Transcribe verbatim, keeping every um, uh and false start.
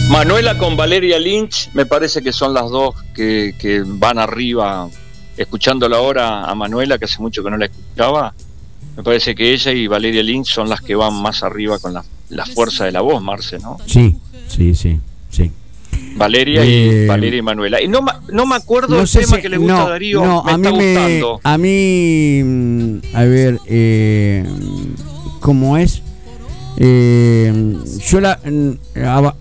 Manuela con Valeria Lynch, me parece que son las dos que, que van arriba. Escuchándola ahora a Manuela, que hace mucho que no la escuchaba, me parece que ella y Valeria Lynch son las que van más arriba con la, la fuerza de la voz, Marce, ¿no? Sí, sí, sí, sí. Valeria eh, y Valeria y Manuela. Y no, no me acuerdo no el sé tema si, que le gusta no, a Darío, no, me a está mí me, gustando. a mí, a ver, eh, ¿cómo es? Eh, yo la...